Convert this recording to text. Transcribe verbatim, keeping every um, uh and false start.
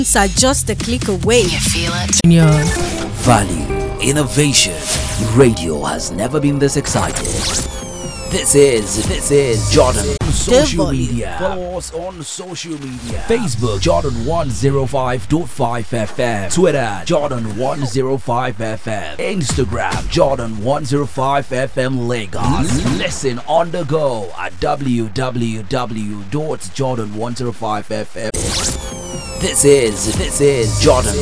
are just a click away. You feel it? Yeah. Value, innovation. Radio has never been this excited. This is, this is Jordan. Social media. Follow us on social media. Facebook, Jordan one oh five point five F M. Twitter, Jordan one oh five F M. Instagram, Jordan one oh five F M Lagos. Listen on the go at w w w dot jordan one oh five F M. This is, this is Jordan.